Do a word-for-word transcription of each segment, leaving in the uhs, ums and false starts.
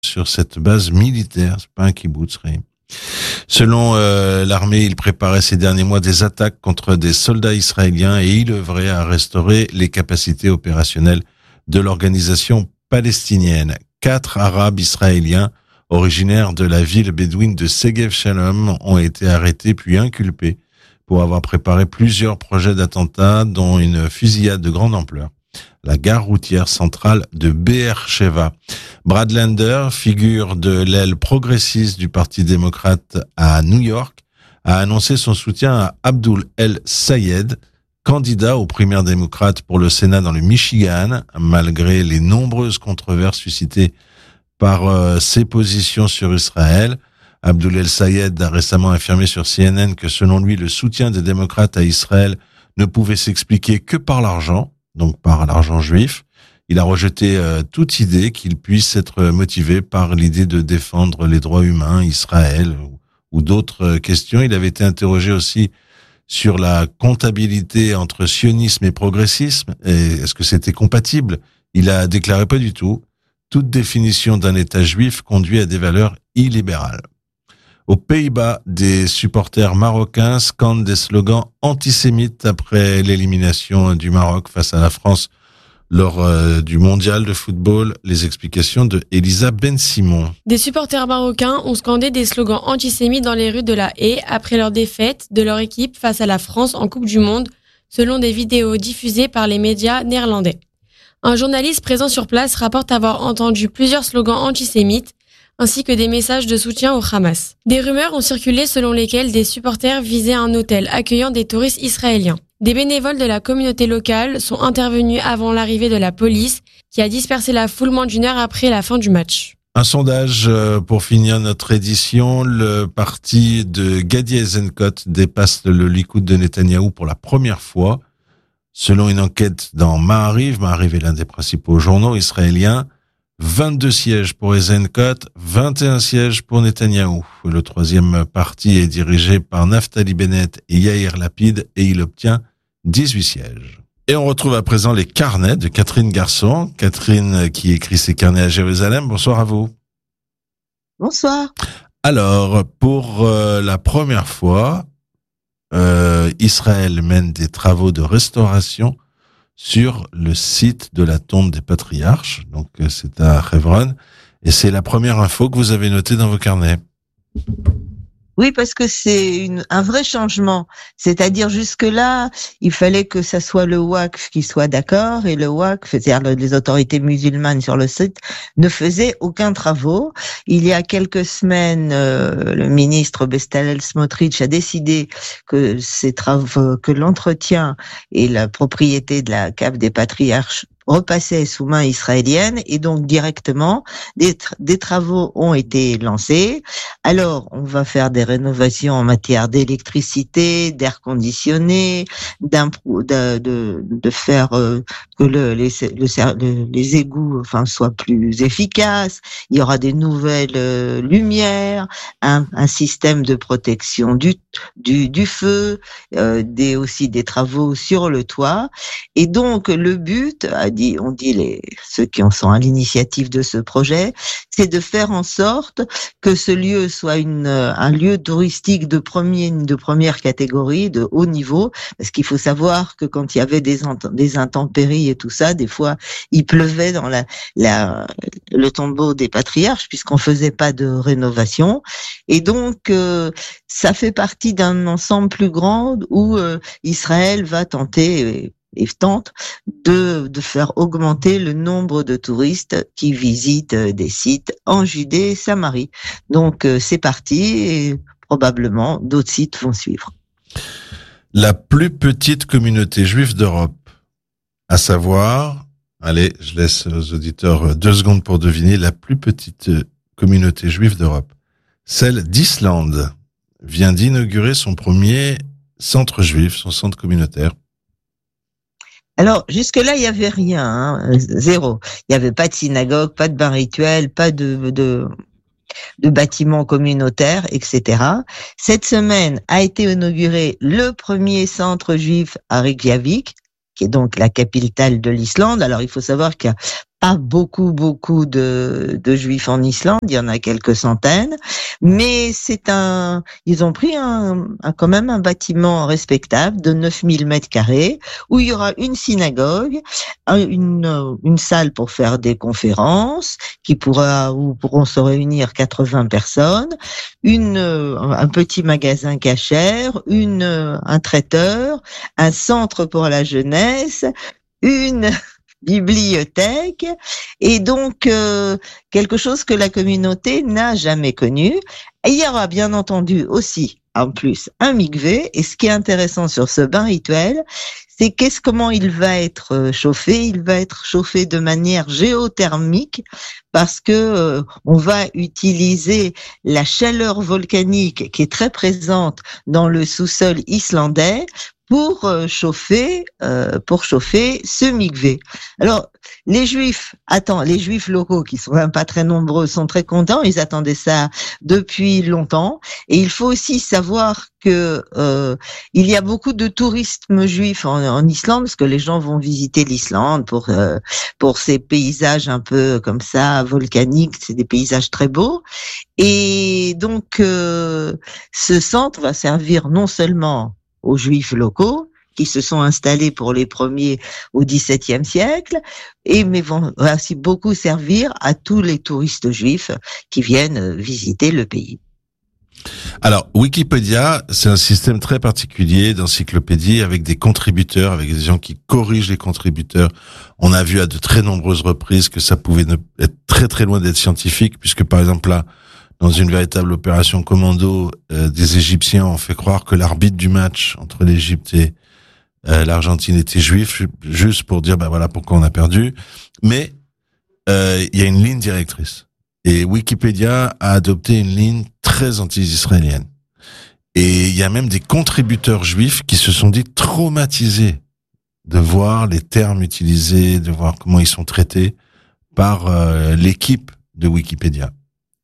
sur cette base militaire, c'est pas un kibboutz, Rémi. Selon euh, l'armée, il préparait ces derniers mois des attaques contre des soldats israéliens et il œuvrait à restaurer les capacités opérationnelles de l'organisation palestinienne. Quatre Arabes israéliens originaires de la ville bédouine de Segev Shalom ont été arrêtés puis inculpés pour avoir préparé plusieurs projets d'attentats, dont une fusillade de grande ampleur. La gare routière centrale de Be'er Sheva. Brad Lander, figure de l'aile progressiste du Parti démocrate à New York, a annoncé son soutien à Abdul El Sayed, candidat aux primaires démocrates pour le Sénat dans le Michigan, malgré les nombreuses controverses suscitées par euh, ses positions sur Israël. Abdul El Sayed a récemment affirmé sur C N N que selon lui, le soutien des démocrates à Israël ne pouvait s'expliquer que par l'argent, donc par l'argent juif. Il a rejeté euh, toute idée qu'il puisse être motivé par l'idée de défendre les droits humains, Israël ou, ou d'autres euh, questions. Il avait été interrogé aussi sur la comptabilité entre sionisme et progressisme. Et est-ce que c'était compatible? Il a déclaré pas du tout. Toute définition d'un État juif conduit à des valeurs illibérales. Aux Pays-Bas, des supporters marocains scandent des slogans antisémites après l'élimination du Maroc face à la France lors euh, du mondial de football. Les explications de Elisa Ben Simon. Des supporters marocains ont scandé des slogans antisémites dans les rues de La Haye après leur défaite de leur équipe face à la France en Coupe du Monde, selon des vidéos diffusées par les médias néerlandais. Un journaliste présent sur place rapporte avoir entendu plusieurs slogans antisémites ainsi que des messages de soutien au Hamas. Des rumeurs ont circulé selon lesquelles des supporters visaient un hôtel accueillant des touristes israéliens. Des bénévoles de la communauté locale sont intervenus avant l'arrivée de la police, qui a dispersé la foule moins d'une heure après la fin du match. Un sondage pour finir notre édition. Le parti de Gadi Eisenkot dépasse le Likoud de Netanyahou pour la première fois. Selon une enquête dans Maariv, Maariv est l'un des principaux journaux israéliens, vingt-deux sièges pour Eisenkot, vingt et un sièges pour Netanyahou. Le troisième parti est dirigé par Naftali Bennett et Yair Lapid et il obtient dix-huit sièges. Et on retrouve à présent les carnets de Catherine Garçon. Catherine qui écrit ses carnets à Jérusalem. Bonsoir à vous. Bonsoir. Alors, pour euh, la première fois, euh, Israël mène des travaux de restauration sur le site de la tombe des patriarches. Donc, c'est à Hebron. Et c'est la première info que vous avez notée dans vos carnets. Oui, parce que c'est une, un vrai changement. C'est-à-dire, jusque-là, il fallait que ça soit le Waqf qui soit d'accord, et le Waqf, c'est-à-dire les autorités musulmanes sur le site, ne faisaient aucun travaux. Il y a quelques semaines, euh, le ministre Bezalel Smotrich a décidé que ces travaux, que l'entretien et la propriété de la cave des patriarches repassait sous main israélienne, et donc directement des, tra- des travaux ont été lancés. Alors on va faire des rénovations en matière d'électricité, d'air conditionné, de, de, de faire euh, que le, les, le, les égouts enfin soient plus efficaces. Il y aura des nouvelles euh, lumières, un, un système de protection du du, du feu, euh, des aussi des travaux sur le toit. Et donc le but, a dit, on dit les ceux qui en sont à l'initiative de ce projet, c'est de faire en sorte que ce lieu soit une un lieu touristique de premier de première catégorie, de haut niveau, parce qu'il faut savoir que quand il y avait des des intempéries et tout ça, des fois il pleuvait dans la la le tombeau des patriarches puisqu'on faisait pas de rénovation, et donc euh, ça fait partie d'un ensemble plus grand où euh, Israël va tenter et, et tente de, de faire augmenter le nombre de touristes qui visitent des sites en Judée et Samarie. Donc euh, c'est parti, et probablement d'autres sites vont suivre. La plus petite communauté juive d'Europe, à savoir, allez, je laisse aux auditeurs deux secondes pour deviner, la plus petite communauté juive d'Europe, celle d'Islande, vient d'inaugurer son premier centre juif, son centre communautaire. Alors, jusque-là, il n'y avait rien, hein, zéro. Il n'y avait pas de synagogue, pas de bain rituel, pas de, de, de bâtiments communautaires, et cetera. Cette semaine a été inauguré le premier centre juif à Reykjavik, qui est donc la capitale de l'Islande. Alors, il faut savoir qu'il y a pas beaucoup, beaucoup de, de juifs en Islande. Il y en a quelques centaines, mais c'est un, ils ont pris un, un quand même un bâtiment respectable de neuf mille mètres carrés où il y aura une synagogue, une, une salle pour faire des conférences qui pourra, où pourront se réunir quatre-vingts personnes, une, un petit magasin cachère, une, un traiteur, un centre pour la jeunesse, une bibliothèque, et donc euh, quelque chose que la communauté n'a jamais connu. Et il y aura bien entendu aussi, en plus, un mikvé, et ce qui est intéressant sur ce bain rituel, c'est qu'est-ce comment il va être chauffé. Il va être chauffé de manière géothermique, parce que euh, on va utiliser la chaleur volcanique qui est très présente dans le sous-sol islandais pour euh, chauffer, euh, pour chauffer ce mikvé. Alors, les Juifs, attends, les Juifs locaux qui sont même pas très nombreux sont très contents. Ils attendaient ça depuis longtemps. Et il faut aussi savoir que euh, il y a beaucoup de tourisme juif en, en Islande, parce que les gens vont visiter l'Islande pour euh, pour ces paysages un peu comme ça volcaniques. C'est des paysages très beaux. Et donc, euh, ce centre va servir non seulement aux Juifs locaux qui se sont installés pour les premiers au dix-septième siècle, et mais vont aussi beaucoup servir à tous les touristes juifs qui viennent visiter le pays. Alors, Wikipédia, c'est un système très particulier d'encyclopédie avec des contributeurs, avec des gens qui corrigent les contributeurs. On a vu à de très nombreuses reprises que ça pouvait être très très loin d'être scientifique, puisque par exemple là, dans une véritable opération commando, euh, des Égyptiens ont fait croire que l'arbitre du match entre l'Égypte et euh, l'Argentine était juif, juste pour dire, bah voilà pourquoi on a perdu. Mais euh, il y a une ligne directrice. Et Wikipédia a adopté une ligne très anti-israélienne. Et il y a même des contributeurs juifs qui se sont dit traumatisés de voir les termes utilisés, de voir comment ils sont traités par euh, l'équipe de Wikipédia.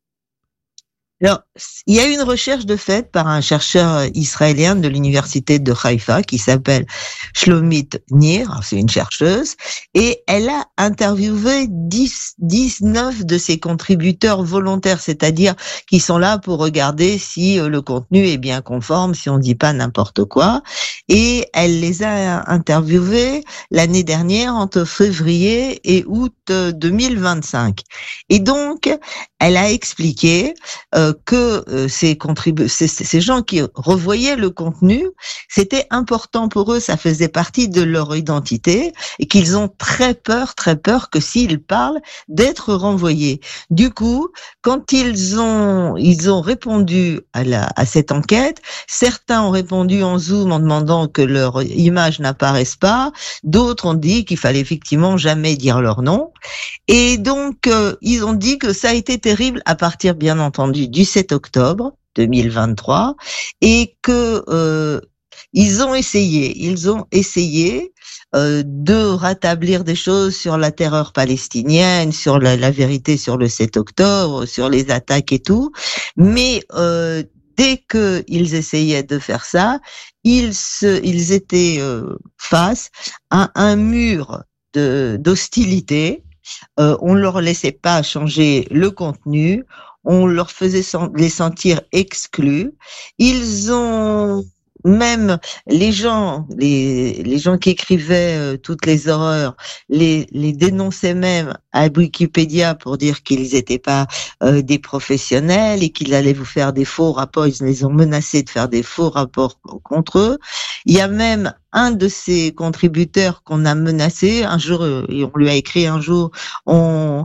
Alors, il y a eu une recherche de fait par un chercheur israélien de l'université de Haïfa qui s'appelle Shlomit Nir, c'est une chercheuse, et elle a interviewé dix, dix-neuf de ses contributeurs volontaires, c'est-à-dire qui sont là pour regarder si le contenu est bien conforme, si on dit pas n'importe quoi, et elle les a interviewés l'année dernière entre février et août deux mille vingt-cinq. Et donc, elle a expliqué euh, que euh, ces, contribu- ces, ces gens qui revoyaient le contenu, c'était important pour eux, ça faisait partie de leur identité, et qu'ils ont très peur, très peur que s'ils parlent, d'être renvoyés. Du coup, quand ils ont ils ont répondu à, la, à cette enquête, certains ont répondu en Zoom en demandant que leur image n'apparaisse pas, d'autres ont dit qu'il fallait effectivement jamais dire leur nom, et donc euh, ils ont dit que ça a été terrible à partir, bien entendu, du sept octobre deux mille vingt-trois, et que euh, ils ont essayé, ils ont essayé euh, de rétablir des choses sur la terreur palestinienne, sur la, la vérité sur le sept octobre, sur les attaques et tout, mais euh, dès que ils essayaient de faire ça, ils se, ils étaient euh, face à un mur de d'hostilité. Euh, on ne leur laissait pas changer le contenu, on leur faisait sen- les sentir exclus. Ils ont même les gens, les les gens qui écrivaient euh, toutes les horreurs, les les dénonçaient même à Wikipédia pour dire qu'ils n'étaient pas euh, des professionnels et qu'ils allaient vous faire des faux rapports. Ils les ont menacés de faire des faux rapports contre eux. Il y a même un de ces contributeurs qu'on a menacé un jour, et on lui a écrit un jour, on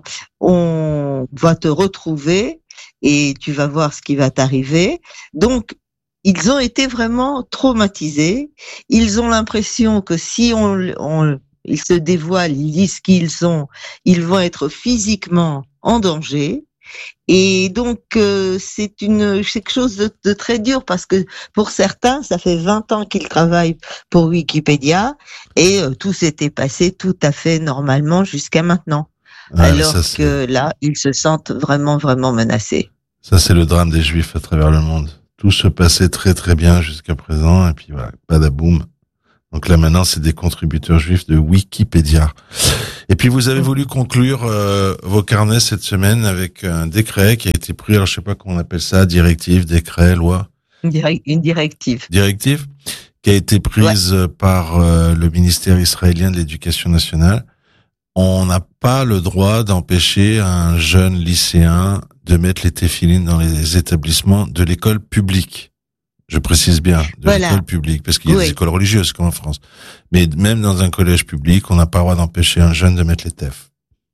on va te retrouver et tu vas voir ce qui va t'arriver. Donc ils ont été vraiment traumatisés. Ils ont l'impression que si on, on ils se dévoilent, ils disent qui ils sont, ils vont être physiquement en danger. Et donc euh, c'est une c'est quelque chose de, de très dur, parce que pour certains, ça fait vingt ans qu'ils travaillent pour Wikipédia et euh, tout s'était passé tout à fait normalement jusqu'à maintenant. Ah, alors ça, que là, ils se sentent vraiment vraiment menacés. Ça, c'est le drame des Juifs à travers le monde. Tout se passait très très bien jusqu'à présent, et puis voilà, badaboum, Donc là maintenant, c'est des contributeurs juifs de Wikipédia. Et puis vous avez voulu conclure euh, vos carnets cette semaine avec un décret qui a été pris, alors je sais pas comment on appelle ça, directive, décret, loi. Une, direct, une directive. Directive qui a été prise ouais. par euh, le ministère israélien de l'Éducation nationale. On n'a pas le droit d'empêcher un jeune lycéen de mettre les téphilines dans les établissements de l'école publique. Je précise bien, de voilà. l'école publique, parce qu'il y a oui. des écoles religieuses comme en France. Mais même dans un collège public, on n'a pas le droit d'empêcher un jeune de mettre les tefs.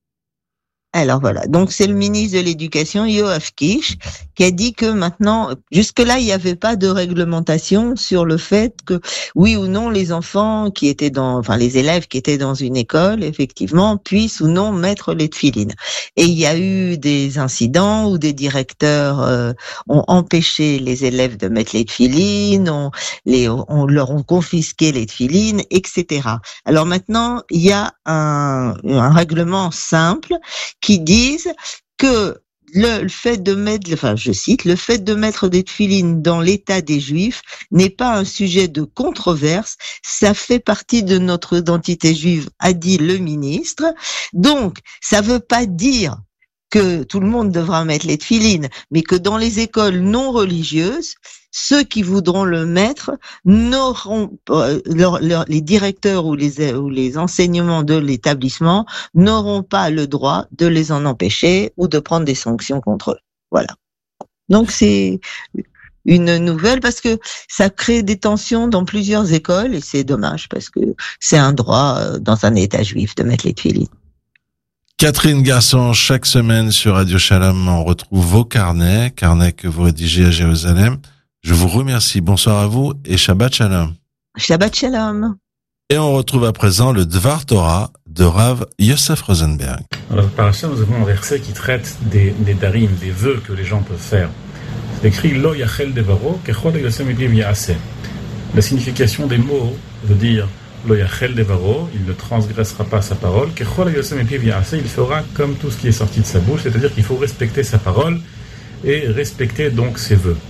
Alors voilà, donc c'est le ministre de l'Éducation, Yoav Kish, qui a dit que maintenant, jusque-là, il n'y avait pas de réglementation sur le fait que, oui ou non, les enfants qui étaient dans, enfin les élèves qui étaient dans une école, effectivement, puissent ou non mettre les tefilines. Et il y a eu des incidents où des directeurs euh, ont empêché les élèves de mettre les tefilines, on, les, on leur ont confisqué les tefilines, et cetera. Alors maintenant, il y a un, un règlement simple qui disent que le, le fait de mettre, enfin je cite, le fait de mettre des tefilines dans l'état des Juifs n'est pas un sujet de controverse, ça fait partie de notre identité juive, a dit le ministre. Donc, ça veut pas dire que tout le monde devra mettre les tefilines, mais que dans les écoles non religieuses, ceux qui voudront le mettre n'auront euh, leur, leur, les directeurs ou les ou les enseignements de l'établissement n'auront pas le droit de les en empêcher ou de prendre des sanctions contre eux. Voilà. Donc c'est une nouvelle parce que ça crée des tensions dans plusieurs écoles et c'est dommage parce que c'est un droit dans un État juif de mettre les tefilines. Catherine Garçon, chaque semaine sur Radio Shalom, on retrouve vos carnets, carnets que vous rédigez à Jérusalem. Je vous remercie. Bonsoir à vous et Shabbat Shalom. Shabbat Shalom. Et on retrouve à présent le Dvar Torah de Rav Yosef Rosenberg. Dans la paracha, nous avons un verset qui traite des, des darim, des vœux que les gens peuvent faire. C'est écrit Lo yachel devaro kechol yosem mipiv yaaseh. La signification des mots veut dire Lo yachel devaro, il ne transgressera pas sa parole. Kechol yosem mipiv yaaseh, il fera comme tout ce qui est sorti de sa bouche, c'est-à-dire qu'il faut respecter sa parole et respecter donc ses vœux.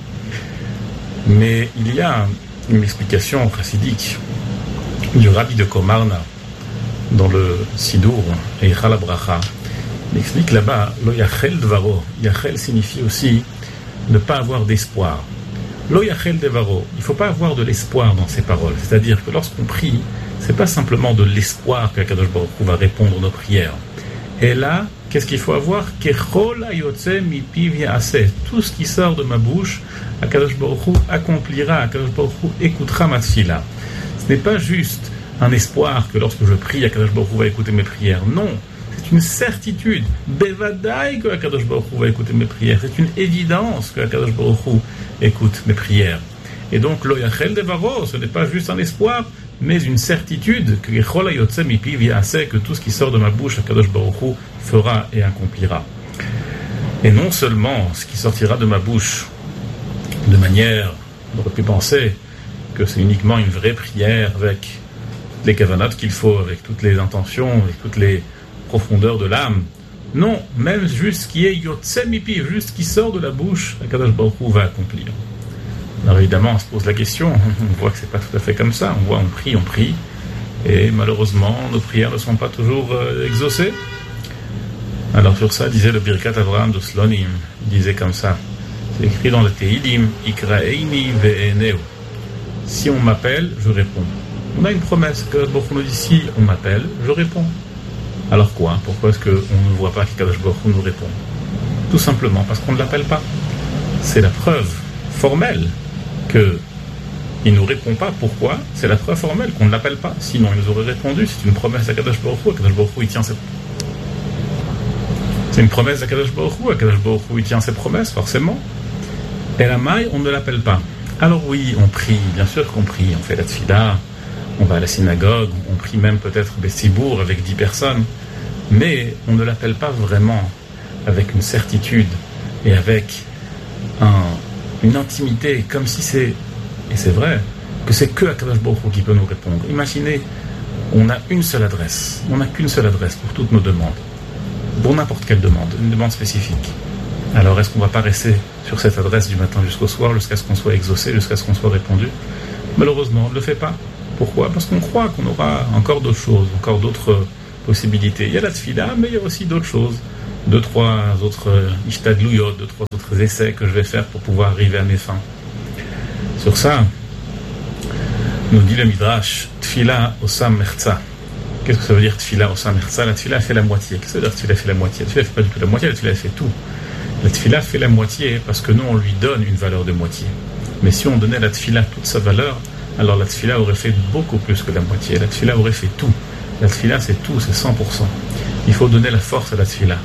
Mais il y a une explication chassidique du rabbi de Komarna dans le Sidour et Eicha la Bracha. Il explique là-bas Lo yachel devaro. Yachel signifie aussi ne pas avoir d'espoir. Lo yachel devaro. Il ne faut pas avoir de l'espoir dans ses paroles. C'est-à-dire que lorsqu'on prie, c'est pas simplement de l'espoir qu'Akadosh Baruch Hu va répondre à nos prières. Et là, qu'est-ce qu'il faut avoir? Kechol hayotze mipiv yaaseh. Tout ce qui sort de ma bouche, Akadosh Baruch Hu accomplira, Akadosh Baruch Hu écoutera ma tfila. Ce n'est pas juste un espoir que lorsque je prie, Akadosh Baruch Hu va écouter mes prières. Non, c'est une certitude. Bevadaï que Akadosh Baruch Hu va écouter mes prières. C'est une évidence que Akadosh Baruch Hu écoute mes prières. Et donc, lo yachel devaro, ce n'est pas juste un espoir, mais une certitude que Kechol hayotze mipiv yaaseh, que tout ce qui sort de ma bouche, Akadosh Baruch Hu fera et accomplira. Et non seulement ce qui sortira de ma bouche, de manière, on aurait pu penser que c'est uniquement une vraie prière avec toutes les kavanot qu'il faut, avec toutes les intentions, avec toutes les profondeurs de l'âme. Non, même juste ce qui est yotze mipiv, juste ce qui sort de la bouche, Akadosh Baruch Hu va accomplir. Alors évidemment, on se pose la question, on voit que c'est pas tout à fait comme ça. On voit, on prie, on prie, et malheureusement, nos prières ne sont pas toujours euh, exaucées. Alors sur ça, disait le Birkat Avraham de Slonim, il disait comme ça, c'est écrit dans le Tehilim, Ikraeini ve'eneu. Si on m'appelle, je réponds. On a une promesse, que Baruch Hu nous dit, si on m'appelle, je réponds. Alors quoi? Pourquoi est-ce qu'on ne voit pas que Kadosh Baruch Hu nous répond? Tout simplement parce qu'on ne l'appelle pas. C'est la preuve formelle qu'il ne nous répond pas. Pourquoi? C'est la preuve formelle qu'on ne l'appelle pas. Sinon, il nous aurait répondu. C'est une promesse à Kadosh Baruch Hu. Kadosh Baruch Hu, il tient ses... C'est une promesse à Kadosh Baruch Hu. Kadosh Baruch Hu, il tient ses promesses, forcément. Et la maille, on ne l'appelle pas. Alors oui, on prie. Bien sûr qu'on prie. On fait la tfila. On va à la synagogue. On prie même peut-être Bessibourg avec dix personnes. Mais on ne l'appelle pas vraiment avec une certitude et avec un... une intimité, comme si c'est, et c'est vrai, que c'est que Akadosh Baruch Hu qui peut nous répondre. Imaginez, on a une seule adresse, on n'a qu'une seule adresse pour toutes nos demandes, pour n'importe quelle demande, une demande spécifique. Alors est-ce qu'on ne va pas rester sur cette adresse du matin jusqu'au soir, jusqu'à ce qu'on soit exaucé, jusqu'à ce qu'on soit répondu? Malheureusement, on ne le fait pas. Pourquoi ? Parce qu'on croit qu'on aura encore d'autres choses, encore d'autres possibilités. Il y a la tfila, mais il y a aussi d'autres choses. Deux, trois autres ishtadlouyot, deux, trois autres essais que je vais faire pour pouvoir arriver à mes fins. Sur ça, nous dit le Midrash, tfila osam merza. Qu'est-ce que ça veut dire tfila osam merza ? La tfila fait la moitié. Qu'est-ce que ça veut dire tfila fait la moitié ? La tfila fait pas du tout la moitié, la tfila fait tout. La tfila fait la moitié parce que nous, on lui donne une valeur de moitié. Mais si on donnait la tfila toute sa valeur, alors la tfila aurait fait beaucoup plus que la moitié. La tfila aurait fait tout. La tfila, c'est tout, c'est cent pour cent. Il faut donner la force à la tfila.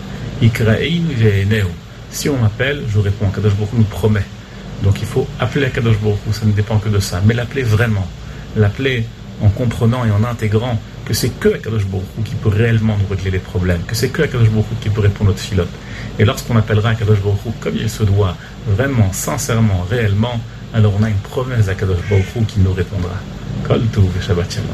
Si on m'appelle, je réponds. Kadosh Baruch Hu nous promet. Donc il faut appeler Kadosh Baruch Hu, ça ne dépend que de ça. Mais l'appeler vraiment. L'appeler en comprenant et en intégrant que c'est que Kadosh Baruch Hu qui peut réellement nous régler les problèmes, que c'est que Kadosh Baruch Hu qui peut répondre aux tfilotes. Et lorsqu'on appellera Kadosh Baruch Hu comme il se doit, vraiment, sincèrement, réellement, alors on a une promesse à Kadosh Baruch Hu qui nous répondra. Kol Tov et Shabbat Shalom.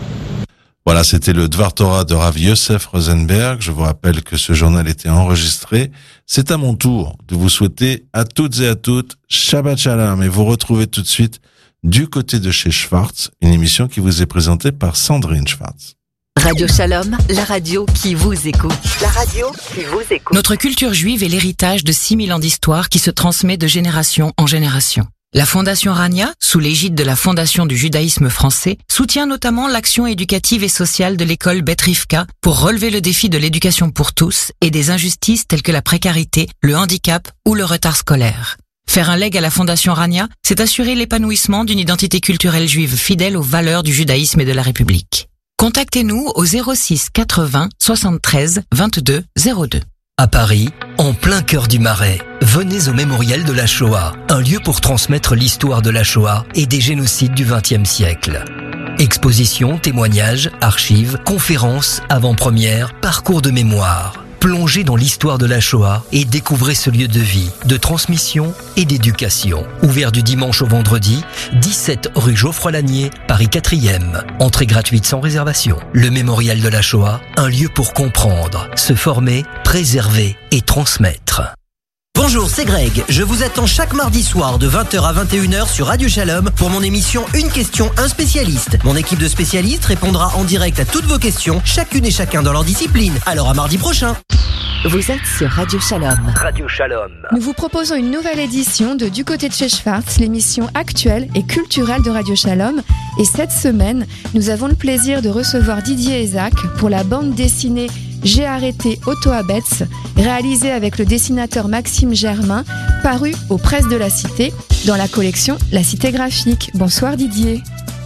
Voilà, c'était le Dvar Torah de Rav Yosef Rosenberg. Je vous rappelle que ce journal était enregistré. C'est à mon tour de vous souhaiter à toutes et à toutes Shabbat Shalom et vous retrouvez tout de suite du côté de chez Schwartz, une émission qui vous est présentée par Sandrine Schwartz. Radio Shalom, la radio qui vous écoute. La radio qui vous écoute. Notre culture juive est l'héritage de six mille ans d'histoire qui se transmet de génération en génération. La Fondation Rania, sous l'égide de la Fondation du judaïsme français, soutient notamment l'action éducative et sociale de l'école Beth Rivka pour relever le défi de l'éducation pour tous et des injustices telles que la précarité, le handicap ou le retard scolaire. Faire un leg à la Fondation Rania, c'est assurer l'épanouissement d'une identité culturelle juive fidèle aux valeurs du judaïsme et de la République. Contactez-nous au zéro six quatre-vingts soixante-treize vingt-deux zéro deux. À Paris, en plein cœur du Marais, venez au Mémorial de la Shoah, un lieu pour transmettre l'histoire de la Shoah et des génocides du vingtième siècle. Expositions, témoignages, archives, conférences, avant-premières, parcours de mémoire. Plongez dans l'histoire de la Shoah et découvrez ce lieu de vie, de transmission et d'éducation. Ouvert du dimanche au vendredi, dix-sept rue Geoffroy-Lanier, Paris quatrième. Entrée gratuite sans réservation. Le Mémorial de la Shoah, un lieu pour comprendre, se former, préserver et transmettre. Bonjour, c'est Greg. Je vous attends chaque mardi soir de vingt heures à vingt et une heures sur Radio Shalom pour mon émission Une question, un spécialiste. Mon équipe de spécialistes répondra en direct à toutes vos questions, chacune et chacun dans leur discipline. Alors à mardi prochain. Vous êtes sur Radio Shalom. Radio Shalom. Nous vous proposons une nouvelle édition de Du côté de chez Schwartz, l'émission actuelle et culturelle de Radio Shalom. Et cette semaine, nous avons le plaisir de recevoir Didier Ezak pour la bande dessinée J'ai arrêté Otto Abetz, réalisée avec le dessinateur Maxime Germain, paru aux Presses de la Cité, dans la collection La Cité Graphique. Bonsoir Didier.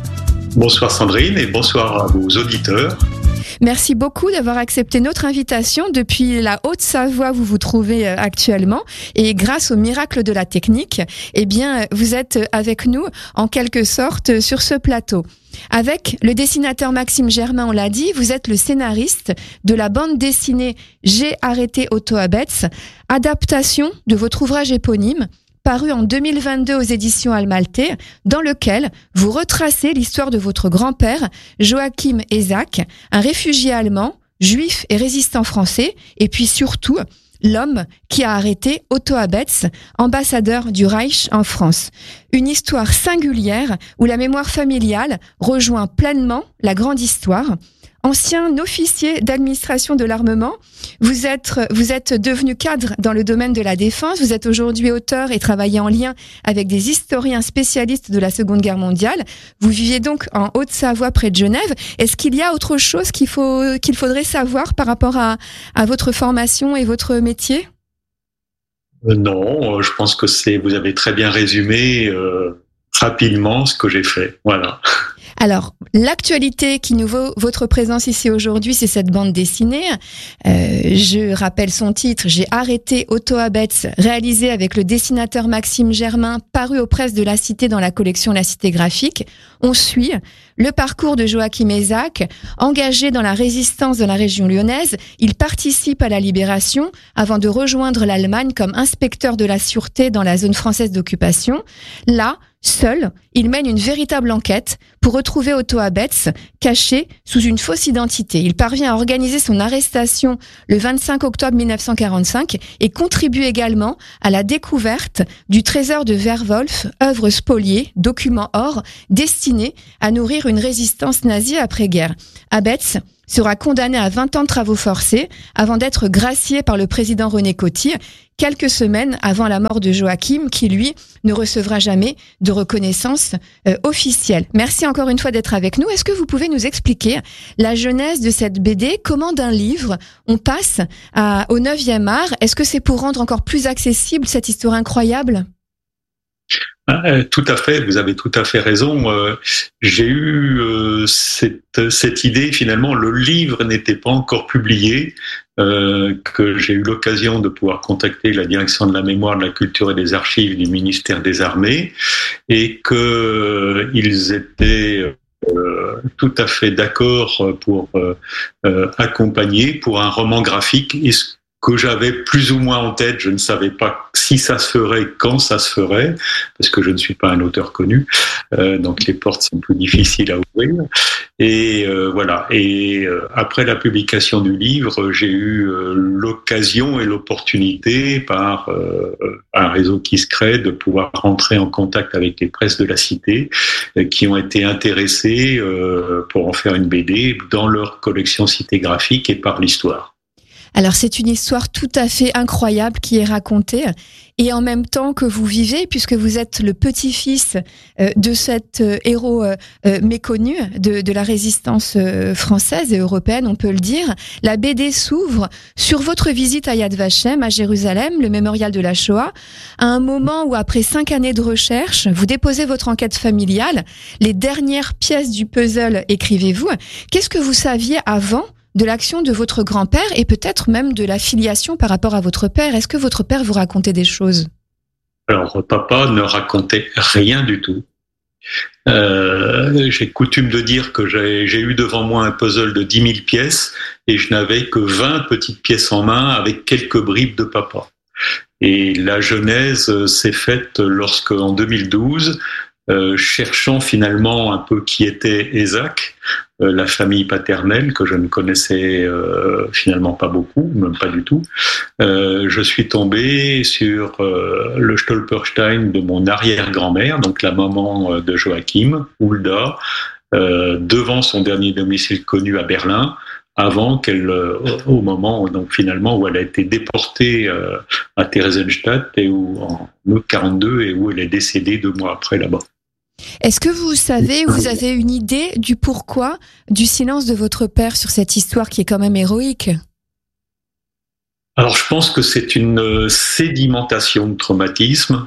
Bonsoir Sandrine et bonsoir à vos auditeurs. Merci beaucoup d'avoir accepté notre invitation. Depuis la Haute-Savoie, vous vous trouvez actuellement. Et grâce au miracle de la technique, eh bien, vous êtes avec nous, en quelque sorte, sur ce plateau. Avec le dessinateur Maxime Germain, on l'a dit, vous êtes le scénariste de la bande dessinée J'ai arrêté Otto Abetz, adaptation de votre ouvrage éponyme, paru en deux mille vingt-deux aux éditions Almalté, dans lequel vous retracez l'histoire de votre grand-père, Joachim Ezak, un réfugié allemand, juif et résistant français, et puis surtout l'homme qui a arrêté Otto Abetz, ambassadeur du Reich en France. Une histoire singulière où la mémoire familiale rejoint pleinement la grande histoire. Ancien officier d'administration de l'armement, vous êtes, vous êtes devenu cadre dans le domaine de la défense, vous êtes aujourd'hui auteur et travaillez en lien avec des historiens spécialistes de la Seconde Guerre mondiale. Vous viviez donc en Haute-Savoie près de Genève. Est-ce qu'il y a autre chose qu'il faut, qu'il faudrait savoir par rapport à, à votre formation et votre métier ? euh, Non, je pense que c'est, vous avez très bien résumé euh, rapidement ce que j'ai fait. Voilà. Alors, l'actualité qui nous vaut votre présence ici aujourd'hui, c'est cette bande dessinée. Euh, je rappelle son titre, J'ai arrêté Otto Abetz, réalisé avec le dessinateur Maxime Germain, paru aux Presses de la Cité dans la collection La Cité Graphique. On suit le parcours de Joachim Ezak, engagé dans la résistance dans la région lyonnaise. Il participe à la libération avant de rejoindre l'Allemagne comme inspecteur de la sûreté dans la zone française d'occupation. Là, Seul, il mène une véritable enquête pour retrouver Otto Abetz, caché sous une fausse identité. Il parvient à organiser son arrestation le vingt-cinq octobre mille neuf cent quarante-cinq et contribue également à la découverte du trésor de Werwolf, œuvre spoliée, document or, destiné à nourrir une résistance nazie après-guerre. Abetz sera condamné à vingt ans de travaux forcés avant d'être gracié par le président René Coty, quelques semaines avant la mort de Joachim, qui lui ne recevra jamais de reconnaissance euh, officielle. Merci encore une fois d'être avec nous. Est-ce que vous pouvez nous expliquer la genèse de cette B D? Comment d'un livre on passe à, au neuvième art? Est-ce que c'est pour rendre encore plus accessible cette histoire incroyable? Tout à fait, vous avez tout à fait raison. Euh, j'ai eu euh, cette, cette idée, finalement, le livre n'était pas encore publié, euh, que j'ai eu l'occasion de pouvoir contacter la direction de la mémoire, de la culture et des archives du ministère des Armées, et qu'ils étaient euh, tout à fait d'accord pour euh, euh, accompagner pour un roman graphique, et ce que j'avais plus ou moins en tête, je ne savais pas si ça se ferait, quand ça se ferait, parce que je ne suis pas un auteur connu, euh, donc les portes sont plus difficiles à ouvrir. Et euh, voilà. Et euh, après la publication du livre, j'ai eu euh, l'occasion et l'opportunité, par euh, un réseau qui se crée, de pouvoir rentrer en contact avec les presses de la cité, euh, qui ont été intéressées euh, pour en faire une B D dans leur collection Cité graphique et par l'histoire. Alors c'est une histoire tout à fait incroyable qui est racontée, et en même temps que vous vivez, puisque vous êtes le petit-fils euh, de cet euh, héros euh, méconnu de, de la résistance euh, française et européenne, on peut le dire. La B D s'ouvre sur votre visite à Yad Vashem, à Jérusalem, le mémorial de la Shoah, à un moment où, après cinq années de recherche, vous déposez votre enquête familiale, les dernières pièces du puzzle, écrivez-vous. Qu'est-ce que vous saviez avant de l'action de votre grand-père et peut-être même de la filiation par rapport à votre père? Est-ce que votre père vous racontait des choses? Alors, papa ne racontait rien du tout. Euh, j'ai coutume de dire que j'ai, j'ai eu devant moi un puzzle de dix mille pièces et je n'avais que vingt petites pièces en main avec quelques bribes de papa. Et la genèse s'est faite lorsque, en deux mille douze, Euh, cherchant finalement un peu qui était Isaac, euh, la famille paternelle que je ne connaissais euh, finalement pas beaucoup, même pas du tout, euh, je suis tombé sur euh, le Stolperstein de mon arrière-grand-mère, donc la maman de Joachim, Hulda, euh, devant son dernier domicile connu à Berlin, avant qu'elle, euh, au moment donc finalement où elle a été déportée euh, à Theresienstadt et où en août quarante-deux et où elle est décédée deux mois après là-bas. Est-ce que vous savez, vous avez une idée du pourquoi du silence de votre père sur cette histoire qui est quand même héroïque? Alors je pense que c'est une sédimentation de traumatisme,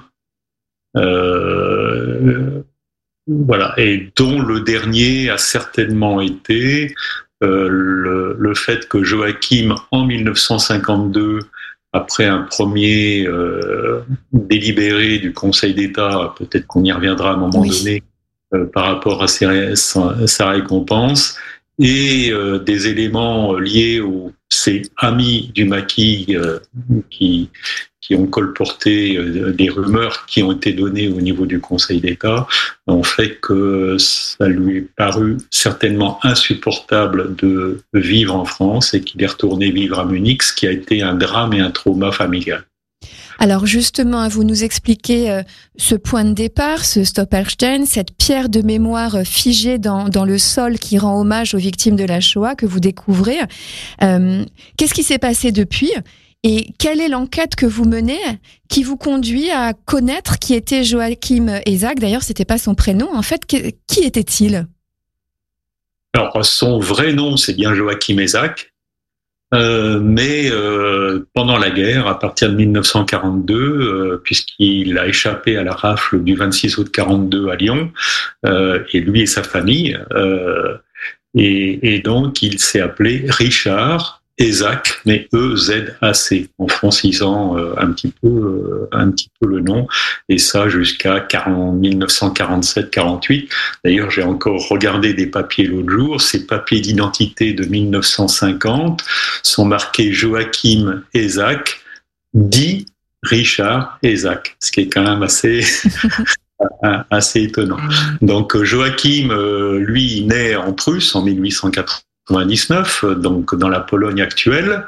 euh, voilà, et dont le dernier a certainement été euh, le, le fait que Joachim, en mille neuf cent cinquante-deux, après un premier euh, délibéré du Conseil d'État, peut-être qu'on y reviendra à un moment oui. donné, euh, par rapport à ses, sa, sa récompense, et euh, des éléments liés aux ces amis du maquis euh, qui, qui ont colporté euh, des rumeurs qui ont été données au niveau du Conseil d'État, ont fait que ça lui est paru certainement insupportable de vivre en France et qu'il est retourné vivre à Munich, ce qui a été un drame et un trauma familial. Alors justement, vous nous expliquez euh, ce point de départ, ce Stolperstein, cette pierre de mémoire figée dans, dans le sol qui rend hommage aux victimes de la Shoah que vous découvrez. Euh, qu'est-ce qui s'est passé depuis ? Et quelle est l'enquête que vous menez qui vous conduit à connaître qui était Joachim Isaac? D'ailleurs, c'était pas son prénom. En fait, qui était-il? Alors, son vrai nom, c'est bien Joachim Isaac. Euh, mais euh, pendant la guerre, à partir de mille neuf cent quarante-deux, euh, puisqu'il a échappé à la rafle du vingt-six août quarante-deux à Lyon, euh, et lui et sa famille, euh, et, et donc il s'est appelé Richard Isaac, mais E Z A C, en francisant euh, un petit peu, euh, un petit peu le nom, et ça jusqu'à mille neuf cent quarante-sept quarante-huit. D'ailleurs, j'ai encore regardé des papiers l'autre jour. Ces papiers d'identité de mille neuf cent cinquante sont marqués Joachim Isaac, dit Richard Isaac, ce qui est quand même assez assez étonnant. Donc Joachim, lui, il naît en Prusse en mille huit cent quatre-vingt-dix-neuf, donc dans la Pologne actuelle.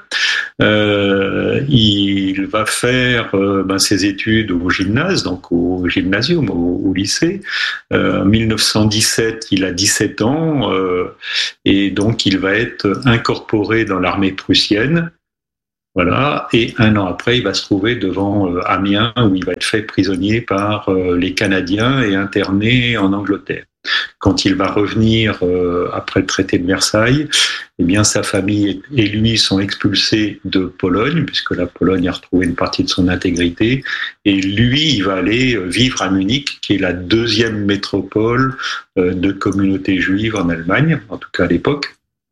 Euh, il va faire euh, ben, ses études au gymnase, donc au gymnasium, au, au lycée. Euh, en mille neuf cent dix-sept, il a dix-sept ans euh, et donc il va être incorporé dans l'armée prussienne. Voilà, et un an après, il va se trouver devant euh, Amiens, où il va être fait prisonnier par euh, les Canadiens et interné en Angleterre. Quand il va revenir euh, après le traité de Versailles, eh bien sa famille et lui sont expulsés de Pologne, puisque la Pologne a retrouvé une partie de son intégrité, et lui, il va aller vivre à Munich, qui est la deuxième métropole euh, de communauté juive en Allemagne, en tout cas à l'époque.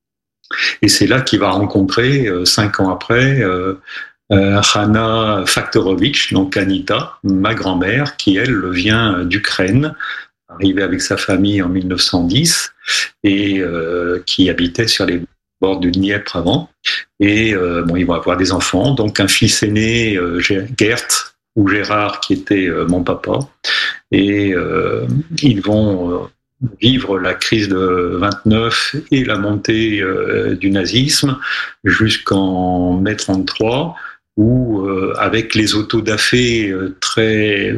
Et c'est là qu'il va rencontrer, euh, cinq ans après, euh, euh, Hanna Faktorovitch, donc Anita, ma grand-mère, qui, elle, vient d'Ukraine, arrivée avec sa famille en mille neuf cent dix, et euh, qui habitait sur les bords du Dniepr avant. Et euh, bon, ils vont avoir des enfants, donc un fils aîné, euh, Gert, ou Gérard, qui était euh, mon papa. Et euh, ils vont... Euh, vivre la crise de vingt-neuf et la montée euh, du nazisme jusqu'en mai trente-trois, où euh, avec les autodafés euh, très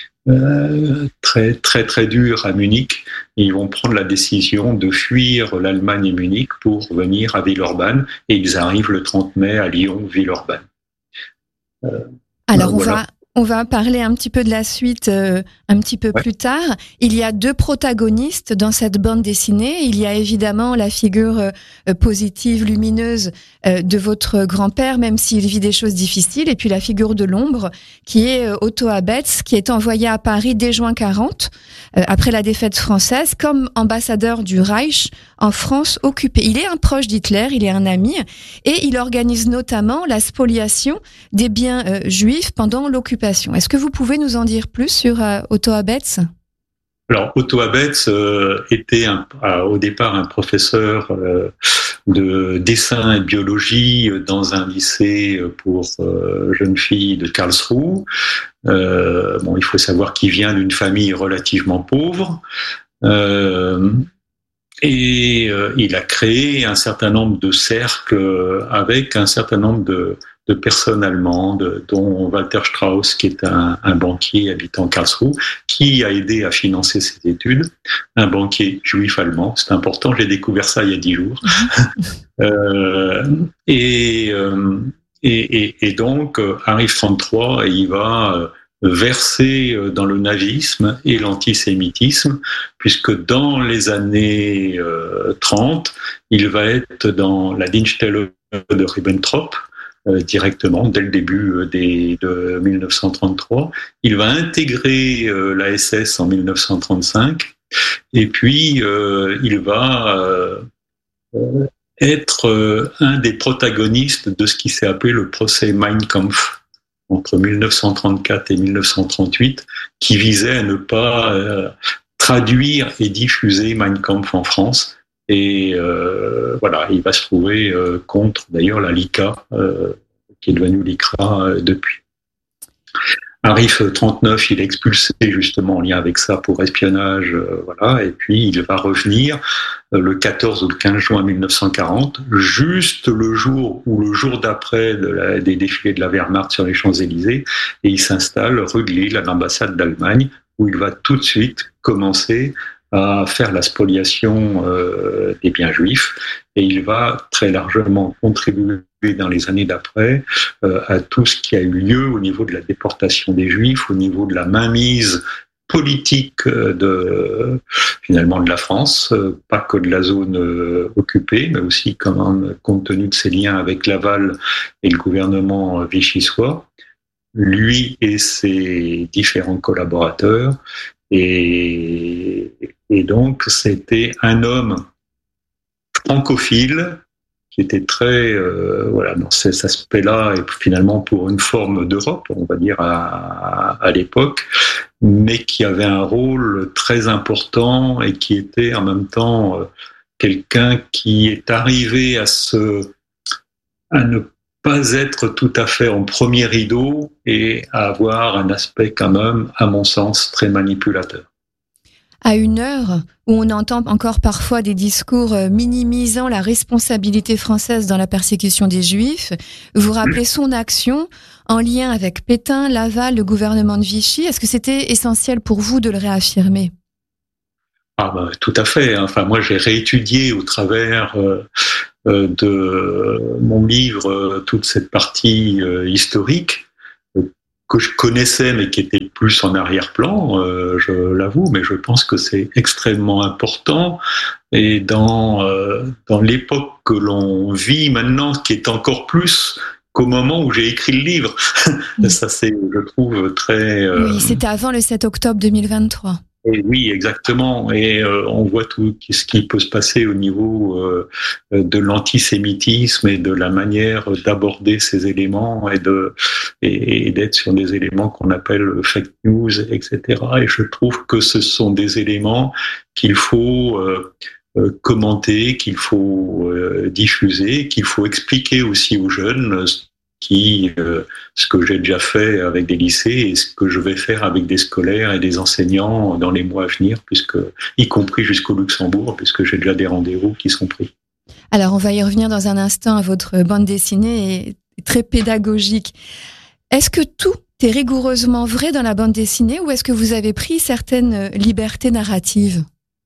euh, très très très durs à Munich, ils vont prendre la décision de fuir l'Allemagne et Munich pour venir à Villeurbanne, et ils arrivent le trente mai à Lyon, Villeurbanne. Euh, Alors on voilà. va On va parler un petit peu de la suite euh, un petit peu ouais. plus tard. Il y a deux protagonistes dans cette bande dessinée. Il y a évidemment la figure euh, positive, lumineuse euh, de votre grand-père, même s'il vit des choses difficiles, et puis la figure de l'ombre, qui est euh, Otto Abetz, qui est envoyé à Paris dès juin quarante, euh, après la défaite française, comme ambassadeur du Reich en France occupée. Il est un proche d'Hitler, il est un ami, et il organise notamment la spoliation des biens euh, juifs pendant l'occupation. Est-ce que vous pouvez nous en dire plus sur euh, Otto Abetz ? Alors, Otto Abetz euh, était un, euh, au départ un professeur euh, de dessin et de biologie dans un lycée pour euh, jeunes filles de Karlsruhe. Euh, bon, il faut savoir qu'il vient d'une famille relativement pauvre. Euh, et euh, il a créé un certain nombre de cercles avec un certain nombre de de personnes allemandes, dont Walter Strauss, qui est un, un banquier habitant Karlsruhe, qui a aidé à financer ses études, un banquier juif allemand, c'est important, j'ai découvert ça il y a dix jours. euh, et, euh, et, et, et donc, arrive trente-trois et il va verser dans le nazisme et l'antisémitisme, puisque dans les années euh, trente, il va être dans la Dienststelle de Ribbentrop, Euh, directement dès le début euh, des, de mille neuf cent trente-trois. Il va intégrer euh, la S S en mille neuf cent trente-cinq et puis euh, il va euh, être euh, un des protagonistes de ce qui s'est appelé le procès Mein Kampf entre mille neuf cent trente-quatre et mille neuf cent trente-huit, qui visait à ne pas euh, traduire et diffuser Mein Kampf en France. Et euh, voilà, il va se trouver euh, contre d'ailleurs la L I C A, euh, qui est devenue l'I C R A euh, depuis. Arrive trente-neuf, il est expulsé justement en lien avec ça pour espionnage, euh, voilà, et puis il va revenir euh, le quatorze ou le quinze juin mille neuf cent quarante, juste le jour ou le jour d'après de la, des défilés de la Wehrmacht sur les Champs-Élysées, et il s'installe rue de Lille à l'ambassade d'Allemagne, où il va tout de suite commencer à faire la spoliation euh, des biens juifs, et il va très largement contribuer dans les années d'après euh, à tout ce qui a eu lieu au niveau de la déportation des juifs, au niveau de la mainmise politique de finalement de la France, euh, pas que de la zone euh, occupée, mais aussi quand même compte tenu de ses liens avec Laval et le gouvernement vichysois, lui et ses différents collaborateurs. Et, et donc, c'était un homme francophile qui était très, euh, voilà, dans cet aspect-là, et finalement pour une forme d'Europe, on va dire, à, à l'époque, mais qui avait un rôle très important et qui était en même temps euh, quelqu'un qui est arrivé à, se, à ne pas être tout à fait en premier rideau et avoir un aspect quand même, à mon sens, très manipulateur. À une heure où on entend encore parfois des discours minimisant la responsabilité française dans la persécution des Juifs, vous rappelez son action en lien avec Pétain, Laval, le gouvernement de Vichy. Est-ce que c'était essentiel pour vous de le réaffirmer ? Ah ben, tout à fait. Enfin, moi, j'ai réétudié au travers euh, de mon livre euh, toute cette partie euh, historique que je connaissais mais qui était plus en arrière-plan, euh, je l'avoue, mais je pense que c'est extrêmement important. Et dans euh, dans l'époque que l'on vit maintenant, qui est encore plus qu'au moment où j'ai écrit le livre, oui. Ça c'est, je trouve, très... Euh... Oui, c'était avant le sept octobre deux mille vingt-trois. Et oui, exactement. Et euh, on voit tout ce qui peut se passer au niveau euh, de l'antisémitisme et de la manière d'aborder ces éléments et de et, et d'être sur des éléments qu'on appelle fake news, et cetera. Et je trouve que ce sont des éléments qu'il faut euh, euh, commenter, qu'il faut euh, diffuser, qu'il faut expliquer aussi aux jeunes. Qui, euh, ce que j'ai déjà fait avec des lycées et ce que je vais faire avec des scolaires et des enseignants dans les mois à venir, puisque, y compris jusqu'au Luxembourg, puisque j'ai déjà des rendez-vous qui sont pris. Alors, on va y revenir dans un instant. Votre bande dessinée est très pédagogique. Est-ce que tout est rigoureusement vrai dans la bande dessinée ou est-ce que vous avez pris certaines libertés narratives ?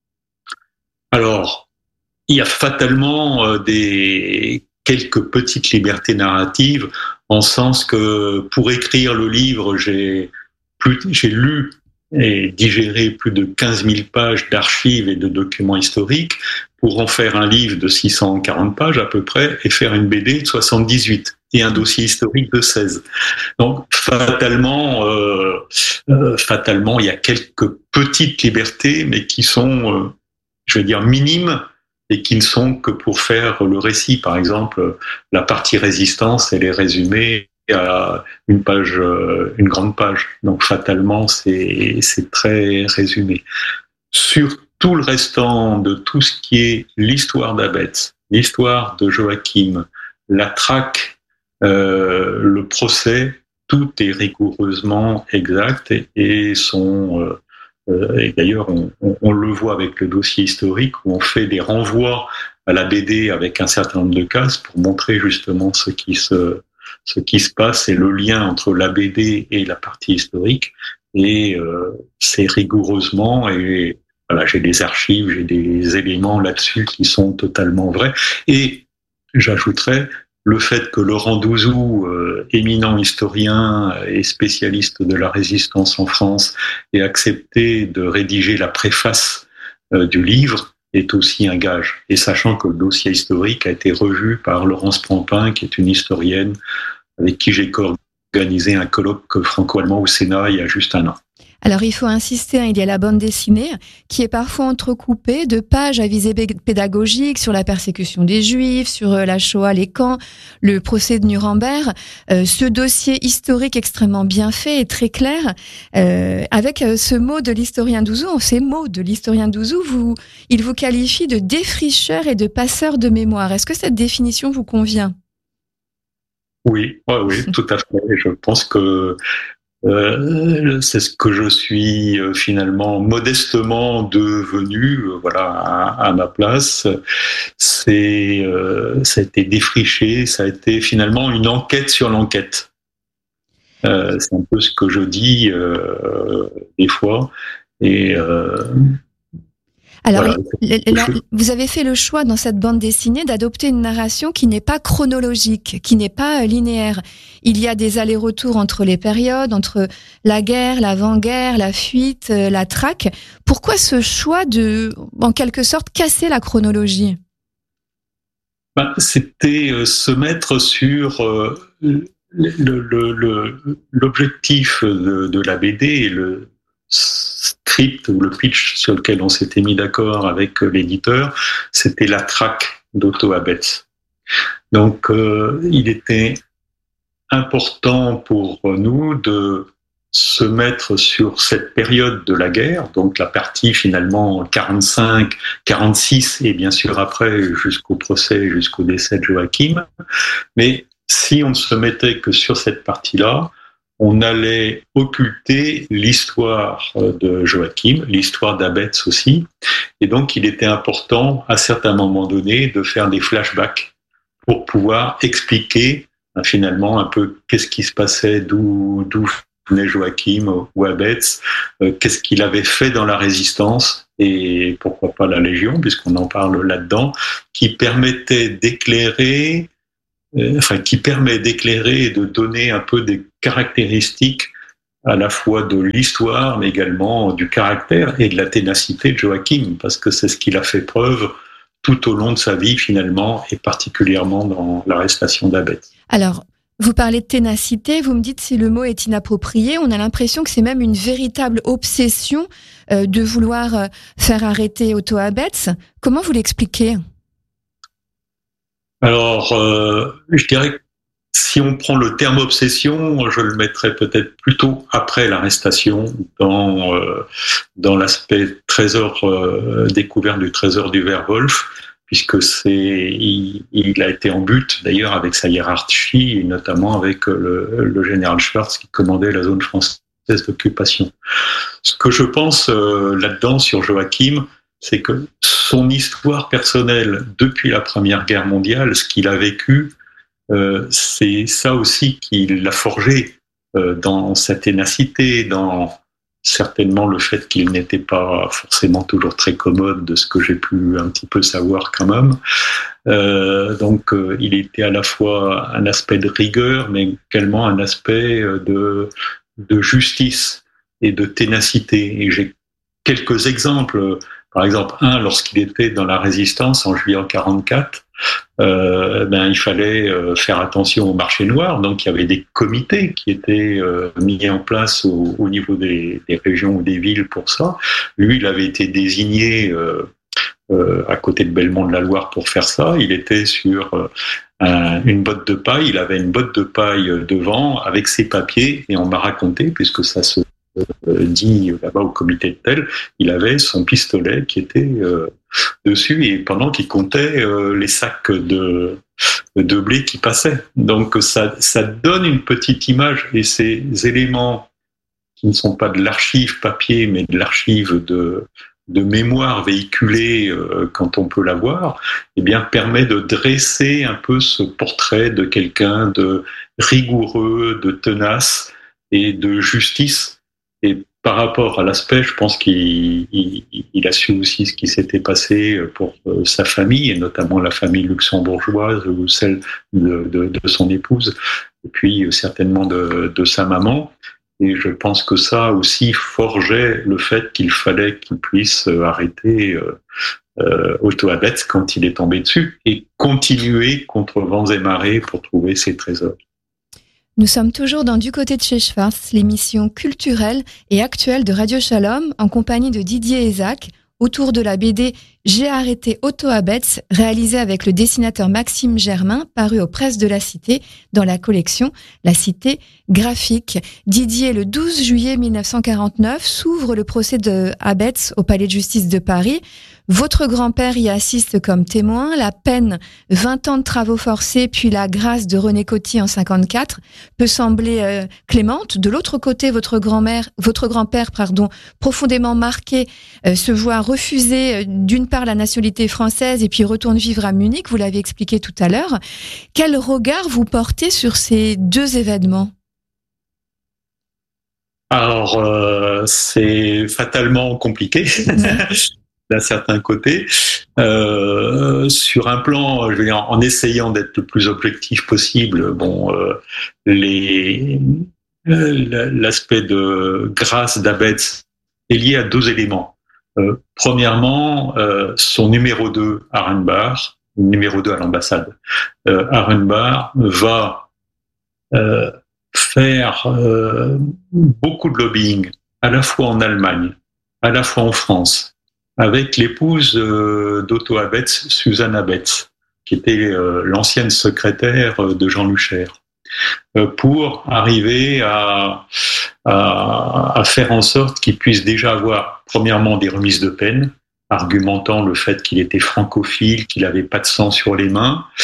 Alors, il y a fatalement euh, des... quelques petites libertés narratives, en sens que pour écrire le livre, j'ai, plus, j'ai lu et digéré plus de quinze mille pages d'archives et de documents historiques pour en faire un livre de six cent quarante pages à peu près et faire une B D de soixante-dix-huit et un dossier historique de seize. Donc fatalement, euh, euh, fatalement, il y a quelques petites libertés, mais qui sont, euh, je vais dire, minimes, et qui ne sont que pour faire le récit. Par exemple, la partie résistance, elle est résumée à une page, une grande page. Donc, fatalement, c'est, c'est très résumé. Sur tout le restant de tout ce qui est l'histoire d'Abetz, l'histoire de Joachim, la traque, euh, le procès, tout est rigoureusement exact et, et sont... Euh, Euh, et d'ailleurs, on, on, on le voit avec le dossier historique où on fait des renvois à la B D avec un certain nombre de cases pour montrer justement ce qui se, ce qui se passe et le lien entre la B D et la partie historique. Et euh, c'est rigoureusement, et voilà, j'ai des archives, j'ai des éléments là-dessus qui sont totalement vrais. Et j'ajouterais le fait que Laurent Douzou, euh, éminent historien et spécialiste de la résistance en France, ait accepté de rédiger la préface euh, du livre est aussi un gage. Et sachant que le dossier historique a été revu par Laurence Prampin, qui est une historienne avec qui j'ai co-organisé un colloque franco-allemand au Sénat il y a juste un an. Alors, il faut insister, hein, il y a la bande dessinée qui est parfois entrecoupée de pages à visée pédagogique sur la persécution des Juifs, sur la Shoah, les camps, le procès de Nuremberg. Euh, ce dossier historique extrêmement bien fait et très clair, euh, avec ce mot de l'historien Douzou, ces mots de l'historien Douzou, vous, il vous qualifie de défricheur et de passeur de mémoire. Est-ce que cette définition vous convient ? Oui, ouais, oui, tout à fait. Je pense que Euh, c'est ce que je suis euh, finalement modestement devenu, euh, voilà, à, à ma place. C'est, euh, ça a été défriché, ça a été finalement une enquête sur l'enquête. Euh, c'est un peu ce que je dis euh, des fois. Et euh, Alors, voilà. là, vous avez fait le choix dans cette bande dessinée d'adopter une narration qui n'est pas chronologique, qui n'est pas linéaire. Il y a des allers-retours entre les périodes, entre la guerre, l'avant-guerre, la fuite, la traque. Pourquoi ce choix de, en quelque sorte, casser la chronologie ? Ben, c'était euh, se mettre sur euh, le, le, le, l'objectif de, de la B D et le script ou le pitch sur lequel on s'était mis d'accord avec l'éditeur, c'était la traque d'Otto Abetz. Donc, euh, il était important pour nous de se mettre sur cette période de la guerre, donc la partie finalement quarante-cinq, quarante-six et bien sûr après jusqu'au procès, jusqu'au décès de Joachim. Mais si on ne se mettait que sur cette partie-là, on allait occulter l'histoire de Joachim, l'histoire d'Abetz aussi. Et donc, il était important, à certains moments donnés, de faire des flashbacks pour pouvoir expliquer finalement un peu qu'est-ce qui se passait, d'où, d'où venait Joachim ou Abetz, euh, qu'est-ce qu'il avait fait dans la résistance et pourquoi pas la Légion, puisqu'on en parle là-dedans, qui permettait d'éclairer Enfin, qui permet d'éclairer et de donner un peu des caractéristiques à la fois de l'histoire, mais également du caractère et de la ténacité de Joachim, parce que c'est ce qu'il a fait preuve tout au long de sa vie, finalement, et particulièrement dans l'arrestation d'Abetz. Alors, vous parlez de ténacité, vous me dites si le mot est inapproprié, on a l'impression que c'est même une véritable obsession euh, de vouloir euh, faire arrêter Otto Abetz. Comment vous l'expliquez ? Alors, euh, je dirais que si on prend le terme obsession, je le mettrais peut-être plutôt après l'arrestation, dans, euh, dans l'aspect trésor, euh, découverte du trésor du Werwolf, puisque c'est, il, il a été en but d'ailleurs avec sa hiérarchie, et notamment avec le, le général Schwartz qui commandait la zone française d'occupation. Ce que je pense euh, là-dedans sur Joachim, c'est que son histoire personnelle depuis la Première Guerre mondiale, ce qu'il a vécu, euh, c'est ça aussi qui l'a forgé euh, dans sa ténacité, dans certainement le fait qu'il n'était pas forcément toujours très commode, de ce que j'ai pu un petit peu savoir quand même. Euh, donc euh, il était à la fois un aspect de rigueur, mais également un aspect de, de justice et de ténacité. Et j'ai quelques exemples. Par exemple, un, lorsqu'il était dans la résistance en juillet quarante-quatre, euh, ben, il fallait euh, faire attention au marché noir. Donc, il y avait des comités qui étaient euh, mis en place au, au niveau des, des régions ou des villes pour ça. Lui, il avait été désigné euh, euh, à côté de Belmont-de-la-Loire pour faire ça. Il était sur euh, un, une botte de paille. Il avait une botte de paille devant avec ses papiers. Et on m'a raconté, puisque ça se Euh, dit là-bas au comité de tel, il avait son pistolet qui était euh, dessus et pendant qu'il comptait euh, les sacs de, de blé qui passaient. Donc ça, ça donne une petite image et ces éléments qui ne sont pas de l'archive papier mais de l'archive de, de mémoire véhiculée euh, quand on peut l'avoir, eh bien permet de dresser un peu ce portrait de quelqu'un de rigoureux, de tenace et de justice. Et par rapport à l'aspect, je pense qu'il il, il a su aussi ce qui s'était passé pour sa famille, et notamment la famille luxembourgeoise ou celle de, de, de son épouse, et puis certainement de, de sa maman. Et je pense que ça aussi forgeait le fait qu'il fallait qu'il puisse arrêter euh, euh, Otto Abetz quand il est tombé dessus, et continuer contre vents et marées pour trouver ses trésors. Nous sommes toujours dans Du côté de chez Schwartz, l'émission culturelle et actuelle de Radio Shalom, en compagnie de Didier Ezac, autour de la B D J'ai arrêté Otto Abetz, réalisée avec le dessinateur Maxime Germain, paru aux Presses de la Cité, dans la collection La Cité graphique. Didier, le douze juillet mille neuf cent quarante-neuf, s'ouvre le procès de Abetz au Palais de Justice de Paris. Votre grand-père y assiste comme témoin. La peine, vingt ans de travaux forcés, puis la grâce de René Coty en cinquante-quatre, peut sembler euh, clémente. De l'autre côté, votre grand-mère, votre grand-père, pardon, profondément marqué, euh, se voit refuser euh, d'une part la nationalité française et puis retourne vivre à Munich. Vous l'avez expliqué tout à l'heure. Quel regard vous portez sur ces deux événements ? Alors, euh, c'est fatalement compliqué. D'un certain côté, euh, sur un plan, je veux dire, en essayant d'être le plus objectif possible, bon, euh, les, euh, l'aspect de grâce d'Abetz est lié à deux éléments. Euh, premièrement, euh, son numéro deux, Arenbar, numéro deux à l'ambassade, euh, Arenbar va euh, faire euh, beaucoup de lobbying, à la fois en Allemagne, à la fois en France, avec l'épouse euh, d'Otto Abetz, Suzanne Abetz, qui était euh, l'ancienne secrétaire de Jean Lucher, euh, pour arriver à, à, à faire en sorte qu'il puisse déjà avoir, premièrement, des remises de peine, argumentant le fait qu'il était francophile, qu'il n'avait pas de sang sur les mains,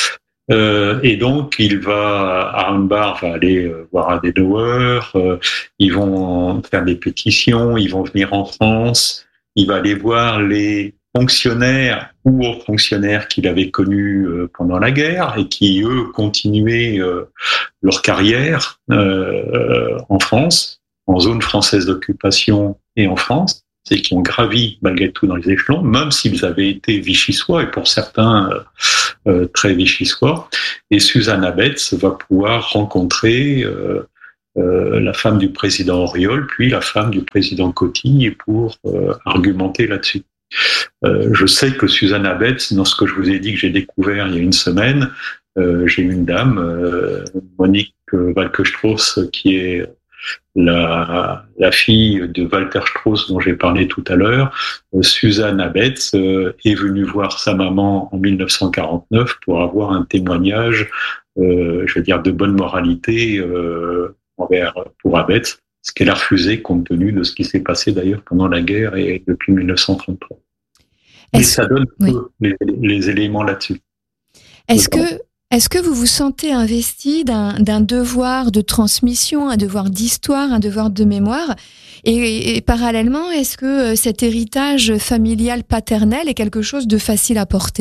Euh, et donc, il va, Arenbar va aller euh, voir Adenauer, euh, ils vont faire des pétitions, ils vont venir en France, il va aller voir les fonctionnaires ou hauts fonctionnaires qu'il avait connus euh, pendant la guerre et qui, eux, continuaient euh, leur carrière euh, en France, en zone française d'occupation et en France, et qui ont gravi malgré tout dans les échelons, même s'ils avaient été vichysois, et pour certains euh, euh, très vichysois. Et Suzanne Abetz va pouvoir rencontrer euh, euh, la femme du président Auriol, puis la femme du président Coty, pour euh, argumenter là-dessus. Euh, je sais que Suzanne Abetz, dans ce que je vous ai dit que j'ai découvert il y a une semaine, euh, j'ai une dame, euh, Monique Walke-Strauss, qui est la, la fille de Walter Strauss dont j'ai parlé tout à l'heure. euh, Suzanne Abetz euh, est venue voir sa maman en mille neuf cent quarante-neuf pour avoir un témoignage, euh, je veux dire, de bonne moralité euh, envers pour Abetz, ce qu'elle a refusé compte tenu de ce qui s'est passé d'ailleurs pendant la guerre et depuis mille neuf cent trente-trois. Et ça donne oui. les, les éléments là-dessus. Est-ce que Est-ce que vous vous sentez investi d'un, d'un devoir de transmission, un devoir d'histoire, un devoir de mémoire ? Et, et parallèlement, est-ce que cet héritage familial paternel est quelque chose de facile à porter ?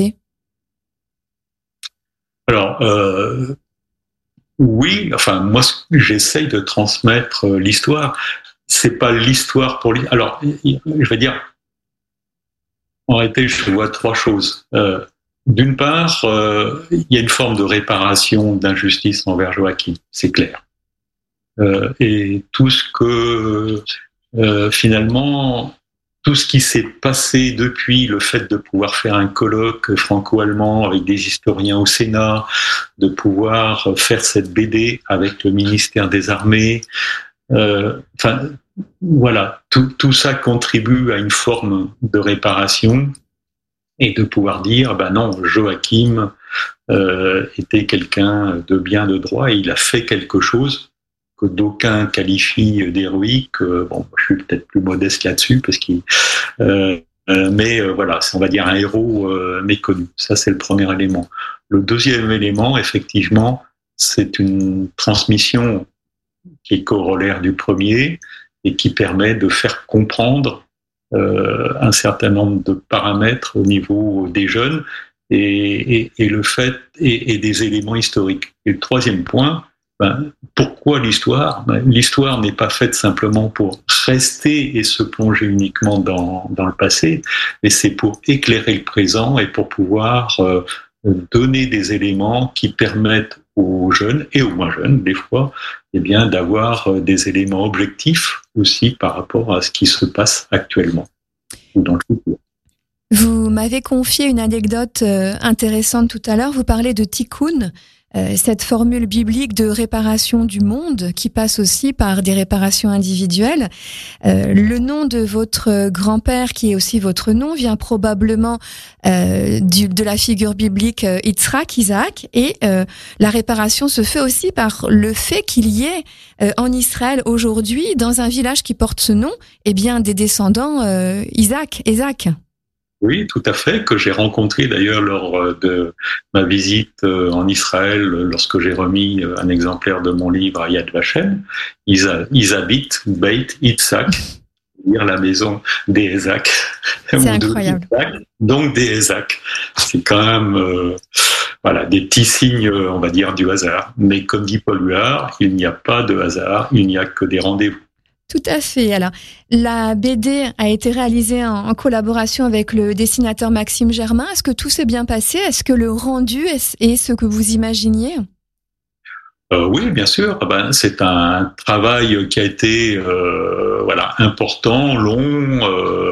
Alors, euh, oui, enfin, moi, j'essaye de transmettre l'histoire. C'est pas l'histoire pour l'histoire. Alors, je vais dire, en réalité, je vois trois choses. Euh, D'une part, euh, il y a une forme de réparation d'injustice envers Joachim, c'est clair. Euh, et tout ce que, euh, finalement, tout ce qui s'est passé depuis le fait de pouvoir faire un colloque franco-allemand avec des historiens au Sénat, de pouvoir faire cette B D avec le ministère des Armées, euh, enfin, voilà, tout, tout ça contribue à une forme de réparation. Et de pouvoir dire, ben non, Joachim euh, était quelqu'un de bien, de droit, et il a fait quelque chose que d'aucuns qualifient d'héroïque. Bon, je suis peut-être plus modeste là-dessus, parce qu'il, euh, euh, mais euh, voilà, c'est, on va dire, un héros euh, méconnu. Ça, c'est le premier élément. Le deuxième élément, effectivement, c'est une transmission qui est corollaire du premier et qui permet de faire comprendre Euh, un certain nombre de paramètres au niveau des jeunes et, et, et le fait et, et des éléments historiques. Et le troisième point, ben, pourquoi l'histoire ? Ben, l'histoire n'est pas faite simplement pour rester et se plonger uniquement dans, dans le passé, mais c'est pour éclairer le présent et pour pouvoir euh, donner des éléments qui permettent aux jeunes et aux moins jeunes, des fois, eh bien, d'avoir des éléments objectifs aussi par rapport à ce qui se passe actuellement ou dans le futur. Vous m'avez confié une anecdote intéressante tout à l'heure. Vous parlez de tikkun, euh, cette formule biblique de réparation du monde qui passe aussi par des réparations individuelles. Euh, le nom de votre grand-père, qui est aussi votre nom, vient probablement euh, du, de la figure biblique Yitzhak, Isaac, et euh, la réparation se fait aussi par le fait qu'il y ait euh, en Israël aujourd'hui, dans un village qui porte ce nom, eh bien des descendants euh, Isaac, Isaac. Oui, tout à fait, que j'ai rencontré d'ailleurs lors de ma visite en Israël, lorsque j'ai remis un exemplaire de mon livre à Yad Vashem. Ils, ils habitent Beit Yitzhak, c'est-à-dire la maison des Isaac. C'est incroyable. Isaac, donc des Isaac. C'est quand même euh, voilà, des petits signes, on va dire, du hasard. Mais comme dit Paul Huard, il n'y a pas de hasard, il n'y a que des rendez-vous. Tout à fait. Alors, la B D a été réalisée en, en collaboration avec le dessinateur Maxime Germain. Est-ce que tout s'est bien passé ? Est-ce que le rendu est, est ce que vous imaginiez ? Euh, oui, bien sûr. Ben, c'est un travail qui a été euh, voilà, important, long, euh,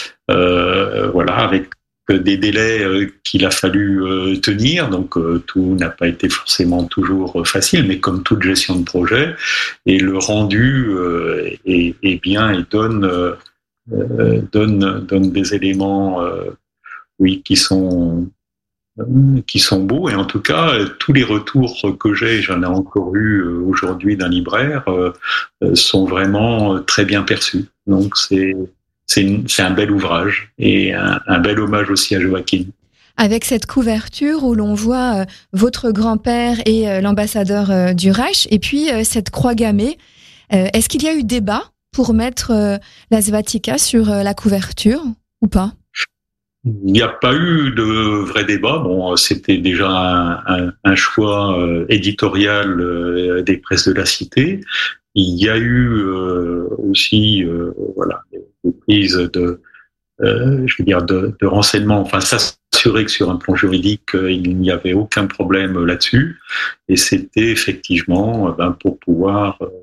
euh, voilà, avec des délais qu'il a fallu tenir, donc tout n'a pas été forcément toujours facile, mais comme toute gestion de projet, et le rendu est, est bien et donne, donne, donne des éléments oui, qui sont, qui sont beaux, et en tout cas, tous les retours que j'ai, j'en ai encore eu aujourd'hui d'un libraire, sont vraiment très bien perçus. Donc c'est C'est, une, c'est un bel ouvrage et un, un bel hommage aussi à Joachim. avec cette couverture où l'on voit euh, votre grand-père et euh, l'ambassadeur euh, du Reich, et puis euh, cette croix gammée. Euh, est-ce qu'il y a eu débat pour mettre euh, la Svatika sur euh, la couverture ou pas ? Il n'y a pas eu de vrai débat. Bon, c'était déjà un, un, un choix euh, éditorial euh, des presses de la Cité. Il y a eu euh, aussi, euh, voilà, des prises de, euh, je veux dire, de, de renseignements. Enfin, s'assurer que sur un plan juridique, euh, il n'y avait aucun problème là-dessus. Et c'était effectivement, euh, ben, pour pouvoir euh,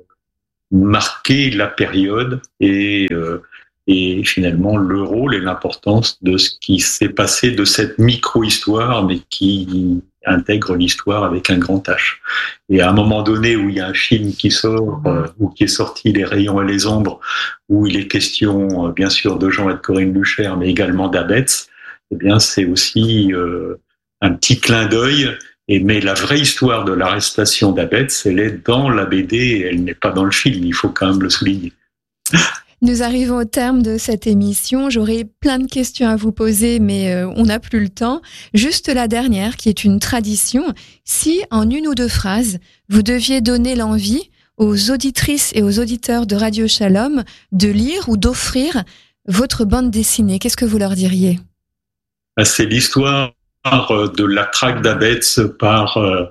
marquer la période et euh, et finalement le rôle et l'importance de ce qui s'est passé, de cette micro-histoire, mais qui intègre l'histoire avec un grand H. Et à un moment donné où il y a un film qui sort, euh, ou qui est sorti, Les rayons et les ombres, où il est question, euh, bien sûr, de Jean et de Corinne Lucher, mais également d'Abetz, eh bien, c'est aussi euh, un petit clin d'œil. Et, mais la vraie histoire de l'arrestation d'Abetz, elle est dans la B D, elle n'est pas dans le film, il faut quand même le souligner. Nous arrivons au terme de cette émission. J'aurais plein de questions à vous poser, mais euh, on n'a plus le temps. Juste la dernière, qui est une tradition. Si, en une ou deux phrases, vous deviez donner l'envie aux auditrices et aux auditeurs de Radio Shalom de lire ou d'offrir votre bande dessinée, qu'est-ce que vous leur diriez ? C'est l'histoire de la traque d'Abetz par euh,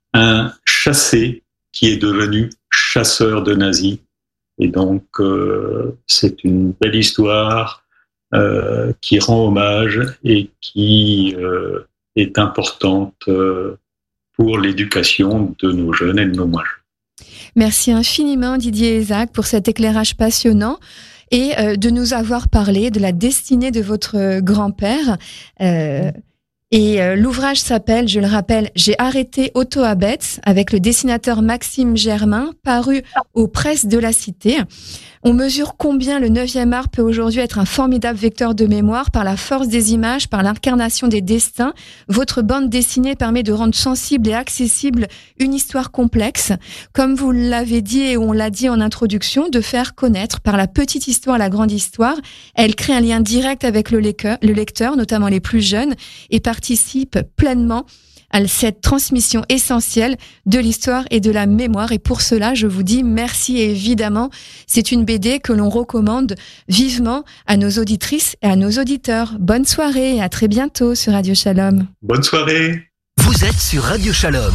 un chassé qui est devenu chasseur de nazis. Et donc, euh, c'est une belle histoire euh, qui rend hommage et qui euh, est importante euh, pour l'éducation de nos jeunes et de nos moins jeunes. Merci infiniment Didier Ezak pour cet éclairage passionnant et euh, de nous avoir parlé de la destinée de votre grand-père. Euh, Et euh, l'ouvrage s'appelle, je le rappelle, J'ai arrêté Otto Abetz, avec le dessinateur Maxime Germain, paru aux presses de la Cité. On mesure combien le neuvième art peut aujourd'hui être un formidable vecteur de mémoire par la force des images, par l'incarnation des destins. Votre bande dessinée permet de rendre sensible et accessible une histoire complexe. Comme vous l'avez dit et on l'a dit en introduction, de faire connaître par la petite histoire la grande histoire. Elle crée un lien direct avec le lecteur, le lecteur, notamment les plus jeunes, et participe pleinement à cette transmission essentielle de l'histoire et de la mémoire. Et pour cela, je vous dis merci. Et évidemment, c'est une B D que l'on recommande vivement à nos auditrices et à nos auditeurs. Bonne soirée et à très bientôt sur Radio Shalom. Bonne soirée. Vous êtes sur Radio Shalom.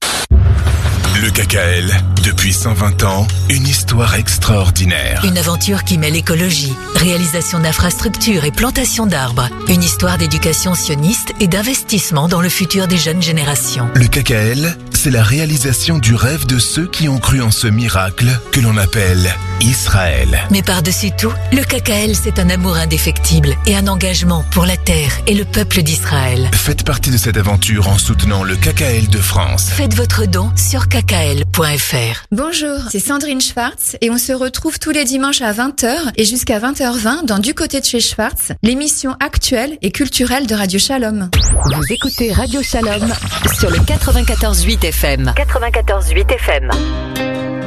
Le K K L, depuis cent vingt ans, une histoire extraordinaire. Une aventure qui mêle écologie, réalisation d'infrastructures et plantation d'arbres. Une histoire d'éducation sioniste et d'investissement dans le futur des jeunes générations. Le K K L, c'est la réalisation du rêve de ceux qui ont cru en ce miracle que l'on appelle Israël. Mais par-dessus tout, le K K L, c'est un amour indéfectible et un engagement pour la terre et le peuple d'Israël. Faites partie de cette aventure en soutenant le K K L de France. Faites votre don sur k k l point f r. Bonjour, c'est Sandrine Schwartz et on se retrouve tous les dimanches à vingt heures et jusqu'à vingt heures vingt dans Du côté de chez Schwartz, l'émission actuelle et culturelle de Radio Shalom. Vous écoutez Radio Shalom sur le quatre-vingt-quatorze virgule huit F M. quatre-vingt-quatorze virgule huit F M.